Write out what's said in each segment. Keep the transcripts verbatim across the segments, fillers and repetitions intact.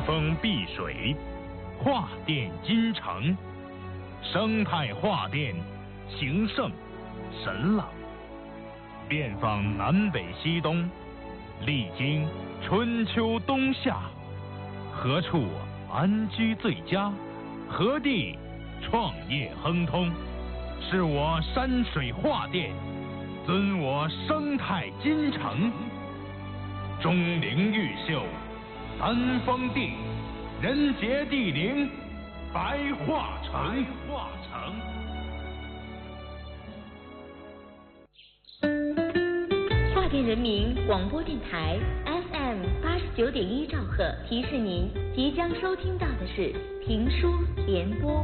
风碧水，画殿金城，生态画殿，情圣神朗，遍访南北西东，历经春秋冬夏，何处安居最佳？何地创业亨通？是我山水画殿，尊我生态金城。钟灵毓秀，三峰地，人杰地灵，白化城。化城。 华电人民广播电台 F M 八十九点一兆赫提示您，即将收听到的是评书联播。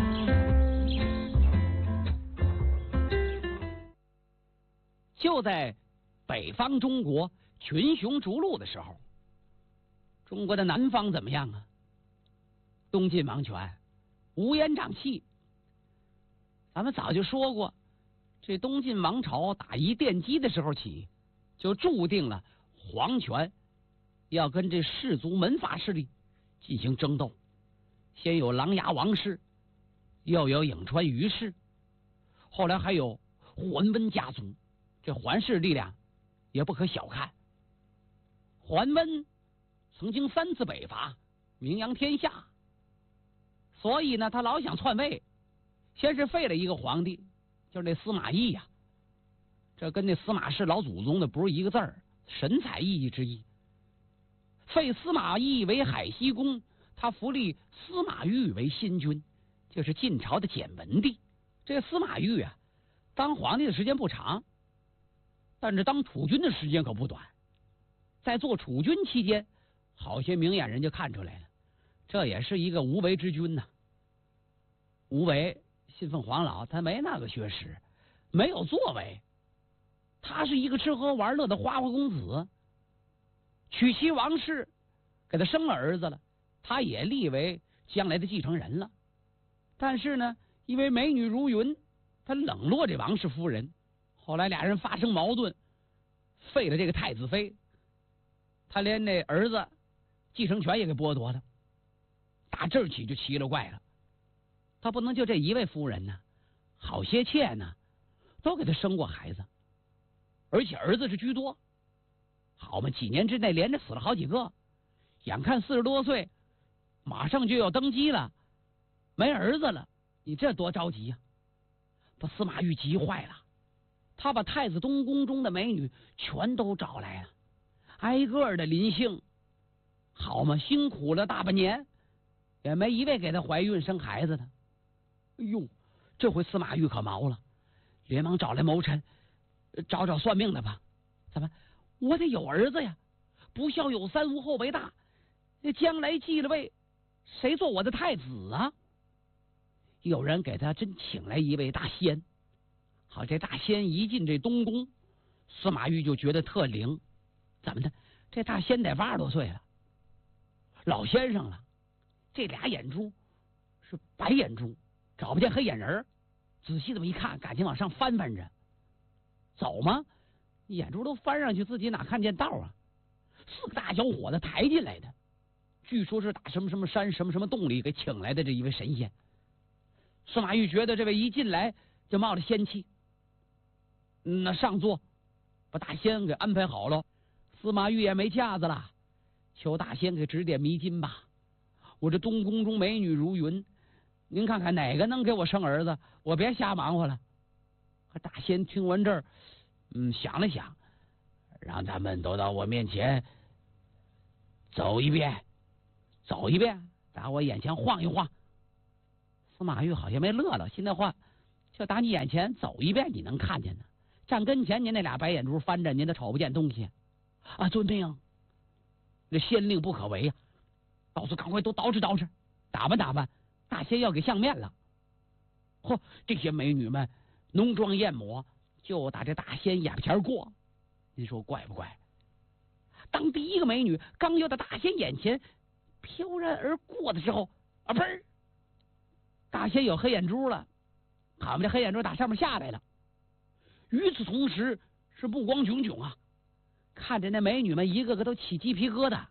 就在北方中国群雄逐鹿的时候，中国的南方怎么样啊？东晋王权乌烟瘴气。咱们早就说过，这东晋王朝打一奠基的时候起，就注定了皇权要跟这氏族门阀势力进行争斗。先有琅琊王氏，又有颍川于氏，后来还有桓温家族。这桓氏力量也不可小看。桓温曾经三次北伐，名扬天下，所以呢，他老想篡位。先是废了一个皇帝，就是那司马懿呀、啊，这跟那司马氏老祖宗的不是一个字儿，神采奕奕之意。废司马懿为海西公，他扶立司马昱为新君，就是晋朝的简文帝。这司马昱啊，当皇帝的时间不长，但是当储君的时间可不短。在做储君期间，好些明眼人就看出来了，这也是一个无为之君呐、啊。无为信奉黄老，他没那个学识，没有作为，他是一个吃喝玩乐的花花公子。娶妻王氏，给他生了儿子了，他也立为将来的继承人了。但是呢，因为美女如云，他冷落这王氏夫人。后来俩人发生矛盾，废了这个太子妃，他连那儿子继承权也给剥夺了。打这儿起就奇了怪了，他不能就这一位夫人呢，好些妾呢，都给他生过孩子，而且儿子是居多。好嘛，几年之内连着死了好几个，眼看四十多岁，马上就要登基了，没儿子了，你这多着急呀、啊！把司马懿急坏了。他把太子东宫中的美女全都找来了，挨个的临幸。好嘛，辛苦了大半年，也没一位给他怀孕生孩子的。哎呦，这回司马懿可毛了，连忙找来谋臣，找找算命的吧。怎么，我得有儿子呀？不孝有三，无后为大。那将来继了位，谁做我的太子啊？有人给他真请来一位大仙。好，这大仙一进这东宫，司马懿就觉得特灵。怎么的？这大仙得八十多岁了，老先生了。这俩眼珠是白眼珠，找不见黑眼仁。仔细这么一看，赶紧往上翻翻着。走吗？眼珠都翻上去，自己哪看见道啊？四个大小伙子抬进来的，据说是打什么什么山、什么什么洞里给请来的这一位神仙。司马懿觉得这位一进来就冒着仙气。那上座，把大仙给安排好了。司马懿也没架子了，求大仙给指点迷津吧。我这东宫中美女如云，您看看哪个能给我生儿子，我别瞎忙活了。可大仙听完这儿，嗯，想了想，让咱们都到我面前走一遍，走一遍，打我眼前晃一晃。司马懿好像没乐了，现在话就打你眼前走一遍，你能看见呢？站跟前，您那俩白眼珠翻着，您都瞅不见东西啊！遵命，这先令不可违呀、啊！到时赶快都捯饬捯饬，打扮打扮，大仙要给相面了。嚯，这些美女们浓妆艳抹，就打这大仙眼前过，您说怪不怪？当第一个美女刚要到大仙眼前飘然而过的时候，啊砰！大仙有黑眼珠了，好嘛，这黑眼珠打上面下来了。与此同时，是目光炯炯啊，看着那美女们一个个都起鸡皮疙瘩，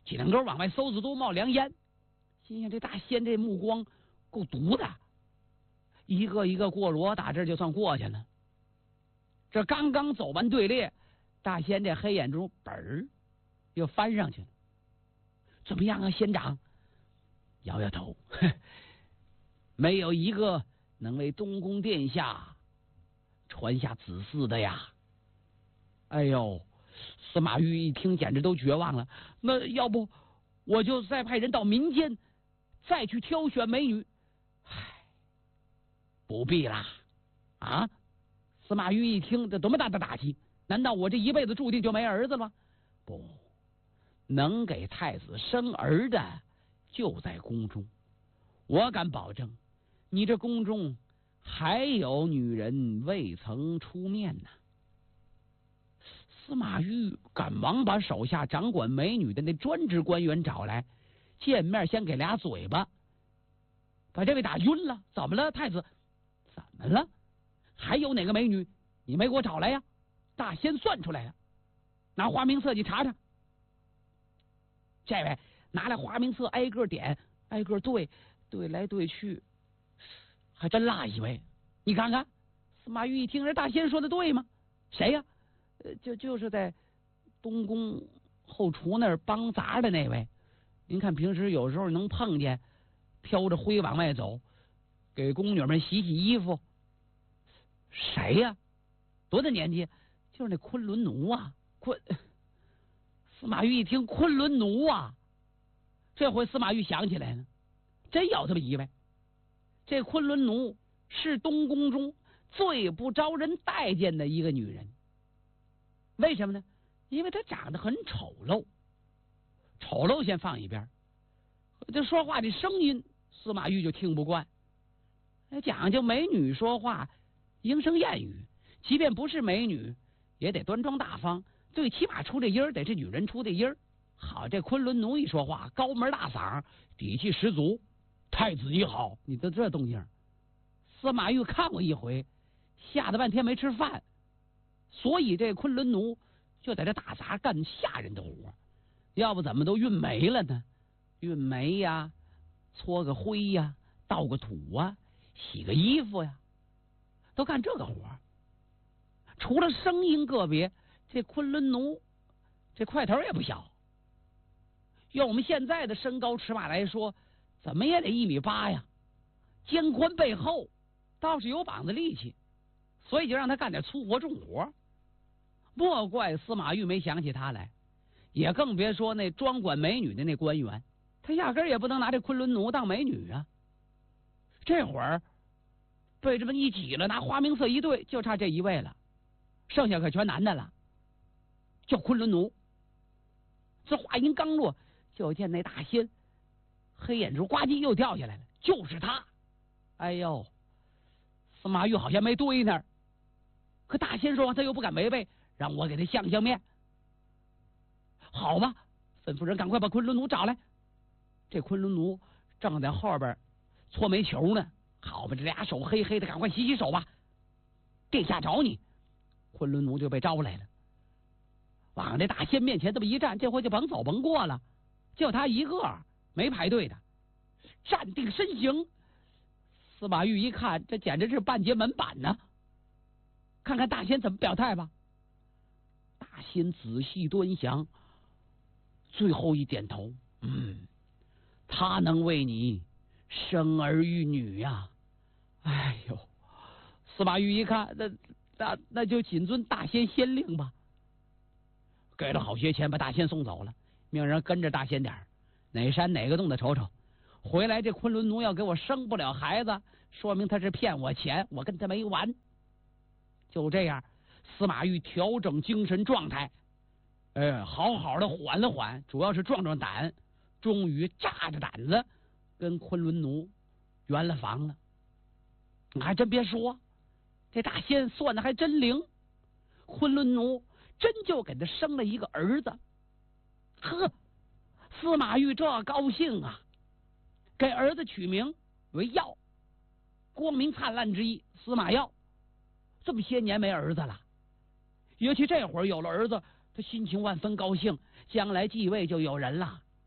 几棱沟往外嗖嗖都冒凉烟，心想这大仙这目光够毒的，一个一个过罗打这就算过去了。这刚刚走完队列，大仙这黑眼珠本儿又翻上去了。怎么样啊，仙长？摇摇头，没有一个能为东宫殿下传下子嗣的呀。哎呦，司马懿一听简直都绝望了。那要不我就再派人到民间再去挑选美女。唉，不必啦。啊，司马懿一听，这多么大的打击！难道我这一辈子注定就没儿子了？不，能给太子生儿的就在宫中。我敢保证，你这宫中还有女人未曾出面呢。司马懿赶忙把手下掌管美女的那专职官员找来，见面先给俩嘴巴，把这位打晕了。怎么了，太子？怎么了？还有哪个美女你没给我找来呀？大仙算出来了，拿花名册你查查。这位拿来花名册，挨个点，挨个对，对来对去，还真落一位。你看看，司马懿一听，这大仙说的对吗？谁呀？呃，就就是在东宫后厨那儿帮杂的那位。您看平时有时候能碰见，飘着灰往外走，给宫女们洗洗衣服。谁呀？多大年纪？就是那昆仑奴啊！昆司马懿一听昆仑奴啊，这回司马懿想起来了，真有这么一位。这昆仑奴是东宫中最不招人待见的一个女人。为什么呢？因为她长得很丑陋。丑陋先放一边，这说话的声音司马懿就听不惯。讲究美女说话莺声燕语，即便不是美女也得端庄大方，最起码出这音儿得是女人出的音儿。好，这昆仑奴一说话高门大嗓，底气十足。太子你好，你都这动静。司马懿看过一回，吓得半天没吃饭，所以这昆仑奴就在这打杂干下人的活，要不怎么都运煤了呢？运煤呀，搓个灰呀，倒个土啊，洗个衣服呀，都干这个活。除了声音个别，这昆仑奴这块头也不小。用我们现在的身高尺码来说，怎么也得一米八呀，肩宽背厚，倒是有膀子力气，所以就让他干点粗活重活。莫怪司马懿没想起他来，也更别说那专管美女的那官员，他压根儿也不能拿这昆仑奴当美女啊。这会儿被这么一挤了，拿花名册一对，就差这一位了，剩下可全男的了，叫昆仑奴。这话音刚落，就见那大仙黑眼珠呱唧又掉下来了，就是他。哎呦，司马懿好像没对那儿，可大仙说他又不敢违背，让我给他相相面。好吧，吩咐人赶快把昆仑奴找来。这昆仑奴正在后边搓煤球呢。好吧，这俩手黑黑的，赶快洗洗手吧。殿下找你。昆仑奴就被招来了，往这大仙面前这么一站，这回就甭走甭过了，就他一个没排队的，站定身形。司马懿一看，这简直是半截门板呢。看看大仙怎么表态吧。大仙仔细端详，最后一点头，嗯，他能为你生儿育女呀、啊。哎呦，司马懿一看，那那那就谨遵大仙仙令吧。给了好些钱，把大仙送走了，命人跟着大仙点儿，哪山哪个洞的瞅瞅。回来这昆仑奴要给我生不了孩子，说明他是骗我钱，我跟他没完。就这样，司马懿调整精神状态，呃，好好的缓了缓，主要是壮壮胆，终于炸着胆子跟昆仑奴圆了房了。你还真别说，这大仙算的还真灵，昆仑奴真就给他生了一个儿子。呵，司马懿这高兴啊，给儿子取名为耀，光明灿烂之意，司马耀。这么些年没儿子了，尤其这会儿有了儿子，他心情万分高兴，将来继位就有人了。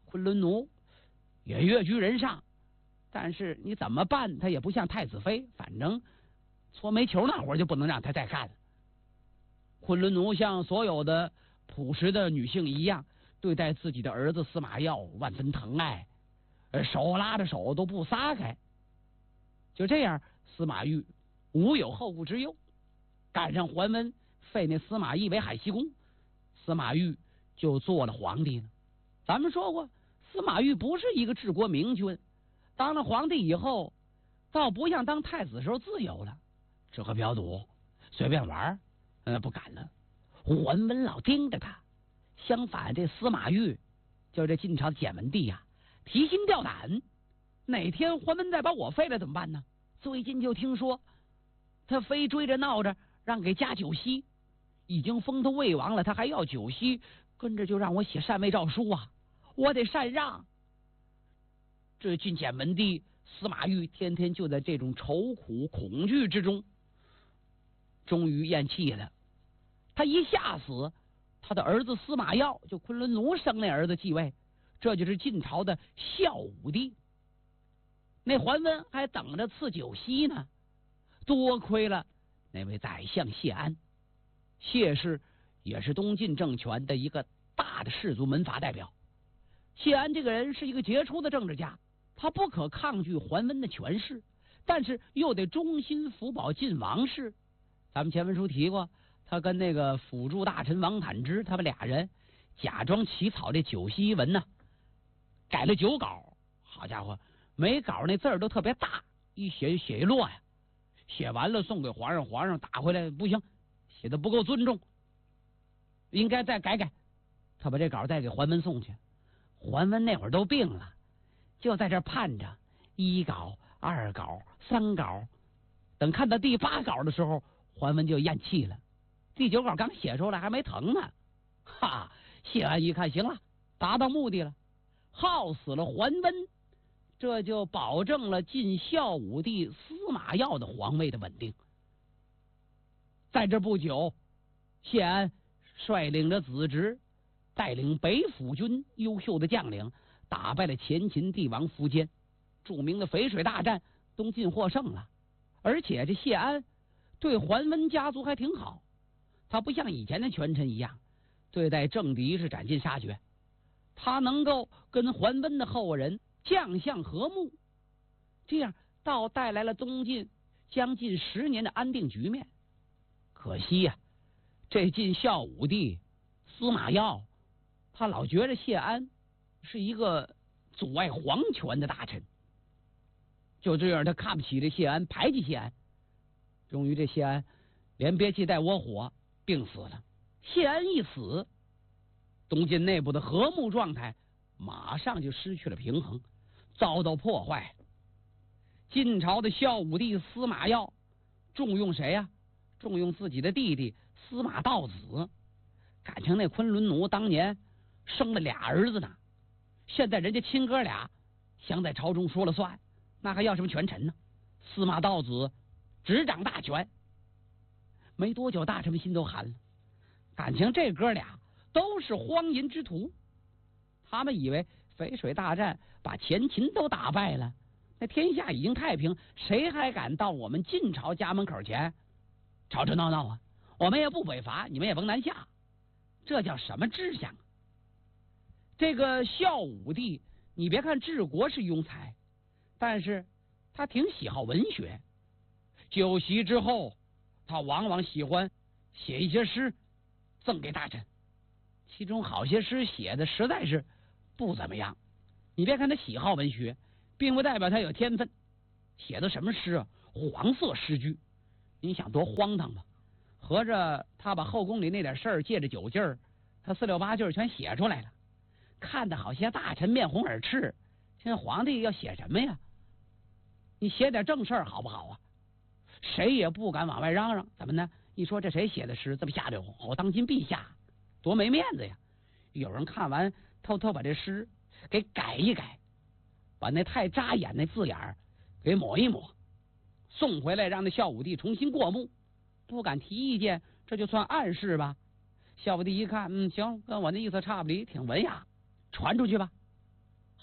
昆仑奴也跃居人上，但是你怎么办，他也不像太子妃，反正搓煤球那会儿就不能让他再干了。昆仑奴像所有的朴实的女性一样，对待自己的儿子司马曜万分疼爱，手拉着手都不撒开。就这样，司马懿无有后顾之忧。赶上桓温废那司马懿为海西公，司马懿就做了皇帝了。咱们说过，司马懿不是一个治国明君，当了皇帝以后，倒不像当太子时候自由了，吃喝嫖赌随便玩，呃，不敢了。桓温老盯着他，相反，这司马懿就是这晋朝的简文帝呀、啊，提心吊胆。哪天桓温再把我废了怎么办呢？最近就听说他非追着闹着让给加九锡，已经封他魏王了，他还要九锡，跟着就让我写禅位诏书啊，我得禅让。这晋简文帝司马懿天天就在这种愁苦恐惧之中，终于咽气了。他一下死，他的儿子司马曜，就昆仑奴生那儿子继位，这就是晋朝的孝武帝。那桓温还等着赐九锡呢，多亏了那位宰相谢安。谢氏也是东晋政权的一个大的氏族门阀代表。谢安这个人是一个杰出的政治家，他不可抗拒桓温的权势，但是又得忠心辅保晋王室。咱们前文书提过，他跟那个辅助大臣王坦之他们俩人假装起草这九锡文呢，改了九稿。好家伙，每稿那字儿都特别大，一写写一摞呀。写完了送给皇上，皇上打回来不行，写的不够尊重，应该再改改。他把这稿再给桓温送去，桓温那会儿都病了，就在这盼着一稿、二稿、三稿，等看到第八稿的时候，桓温就咽气了。第九稿刚写出来还没疼呢，哈！谢安一看，行了，达到目的了，耗死了桓温，这就保证了晋孝武帝司马曜的皇位的稳定。在这不久，谢安率领着子侄，带领北府军优秀的将领，打败了前秦帝王苻坚，著名的淝水大战，东晋获胜了。而且这谢安对桓温家族还挺好，他不像以前的权臣一样对待政敌是斩尽杀绝，他能够跟桓温的后人将相和睦，这样倒带来了东晋将近十年的安定局面。可惜呀、啊，这晋孝武帝司马曜，他老觉着谢安是一个阻碍皇权的大臣，就这样他看不起这谢安，排挤谢安。终于这谢安连憋气带窝火病死了。谢安一死，东晋内部的和睦状态马上就失去了平衡，遭到破坏。晋朝的孝武帝司马曜重用谁呀、啊？重用自己的弟弟司马道子，感情那昆仑奴当年生了俩儿子呢，现在人家亲哥俩想在朝中说了算，那还要什么权臣呢？司马道子执掌大权，没多久大臣们心都寒了，感情这哥俩都是荒淫之徒，他们以为淝水大战把前秦都打败了，那天下已经太平，谁还敢到我们晋朝家门口前吵吵闹闹啊？我们也不北伐，你们也甭南下，这叫什么志向？这个孝武帝，你别看治国是庸才，但是他挺喜好文学。酒席之后，他往往喜欢写一些诗赠给大臣，其中好些诗写的实在是不怎么样。你别看他喜好文学，并不代表他有天分。写的什么诗啊？黄色诗句，你想多荒唐吧？合着他把后宫里那点事儿借着酒劲儿，他四六八句全写出来了，看得好些大臣面红耳赤。现在皇帝要写什么呀？你写点正事儿好不好啊？谁也不敢往外嚷嚷，怎么呢？一说这谁写的诗这么下流，我当今陛下多没面子呀！有人看完偷偷把这诗给改一改，把那太扎眼那字眼儿给抹一抹，送回来让那孝武帝重新过目，不敢提意见，这就算暗示吧。孝武帝一看，嗯，行，跟我那意思差不离，挺文雅，传出去吧。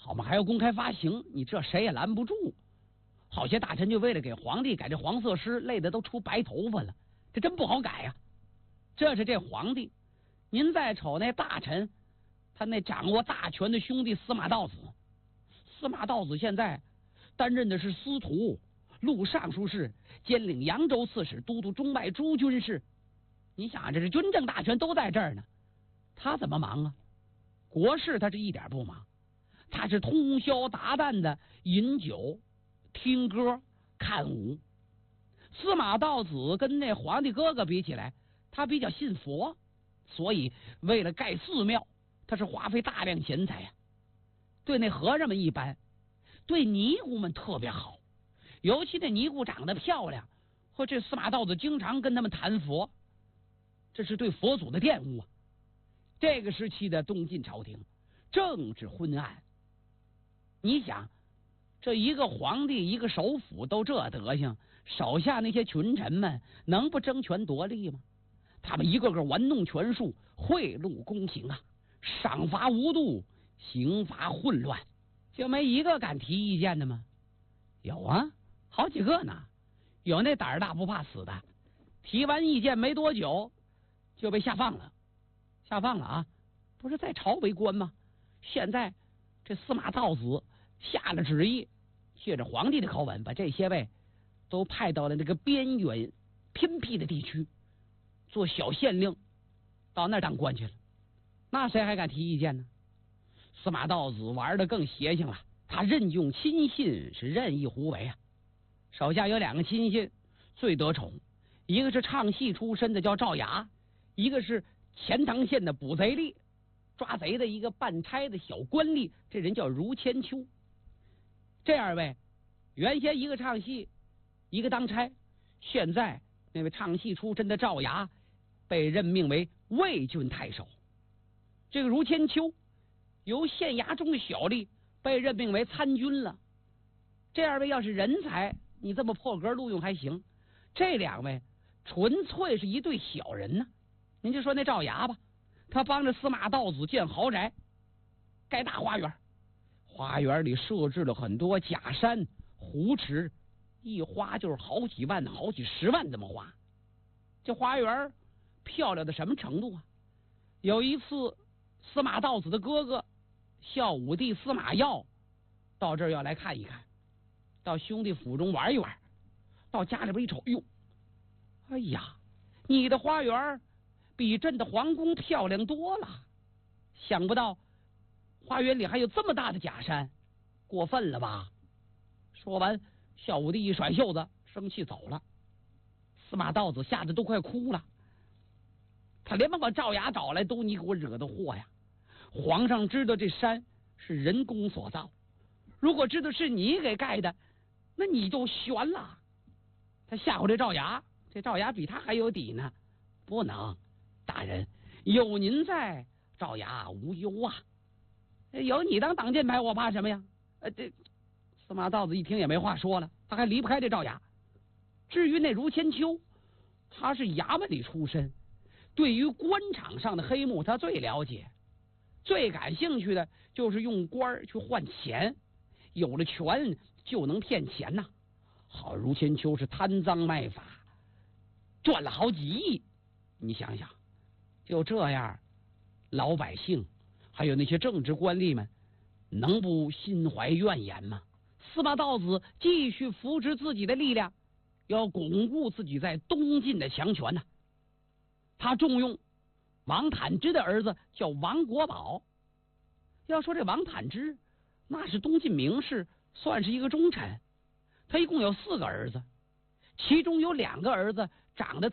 好嘛，还要公开发行，你这谁也拦不住。好些大臣就为了给皇帝改这黄色诗，累得都出白头发了，这真不好改呀、啊。这是这皇帝，您再瞅那大臣，他那掌握大权的兄弟司马道子，司马道子现在担任的是司徒、录尚书事，兼领扬州刺史，都督中外诸军事。你想，这是军政大权都在这儿呢，他怎么忙啊？国事他是一点不忙，他是通宵达旦的饮酒、听歌、看舞。司马道子跟那皇帝哥哥比起来，他比较信佛，所以为了盖寺庙，他是花费大量钱财呀、啊。对那和尚们一般，对尼姑们特别好，尤其那尼姑长得漂亮，或这司马道子经常跟他们谈佛，这是对佛祖的玷污啊。这个时期的东晋朝廷政治昏暗，你想，这一个皇帝一个首辅都这德行，手下那些群臣们能不争权夺利吗？他们一个个玩弄权术，贿赂公行啊，赏罚无度，刑罚混乱，就没一个敢提意见的吗？有啊，好几个呢。有那胆儿大不怕死的，提完意见没多久就被下放了。下放了啊，不是在朝为官吗？现在这司马道子下了旨意，借着皇帝的口吻，把这些位都派到了那个边远偏僻的地区做小县令，到那儿当官去了。那谁还敢提意见呢？司马道子玩的更邪性了，他任用亲信是任意胡为啊。手下有两个亲信最得宠，一个是唱戏出身的叫赵雅，一个是钱塘县的捕贼吏，抓贼的一个办差的小官吏，这人叫如千秋。这二位原先一个唱戏，一个当差，现在那位唱戏出身的赵雅被任命为魏郡太守，这个如千秋由县衙中的小吏被任命为参军了。这二位要是人才，你这么破格录用还行，这两位纯粹是一对小人呢。您就说那赵雅吧，他帮着司马道子建豪宅，盖大花园，花园里设置了很多假山、湖池，一花就是好几万、好几十万这么花。这花园漂亮的什么程度啊？有一次，司马道子的哥哥孝武帝司马曜到这儿要来看一看，到兄弟府中玩一玩，到家里边一瞅，哟，哎呀，你的花园比朕的皇宫漂亮多了，想不到花园里还有这么大的假山，过分了吧？说完，孝武帝一甩袖子，生气走了。司马道子吓得都快哭了，他连忙把赵雅找来，都你给我惹的祸呀！皇上知道这山是人工所造，如果知道是你给盖的，那你就悬了。他吓唬这赵雅，这赵雅比他还有底呢，不能。大人有您在，赵雅无忧啊！有你当挡箭牌，我怕什么呀？呃，这司马道子一听也没话说了，他还离不开这赵雅。至于那如千秋，他是衙门里出身，对于官场上的黑幕他最了解，最感兴趣的就是用官去换钱，有了权就能骗钱呐、啊。好，如千秋是贪赃卖法，赚了好几亿，你想想。就这样，老百姓还有那些政治官吏们能不心怀怨言吗？司马道子继续扶持自己的力量，要巩固自己在东晋的强权呢、啊。他重用王坦之的儿子叫王国宝。要说这王坦之，那是东晋名士，算是一个忠臣。他一共有四个儿子，其中有两个儿子长得特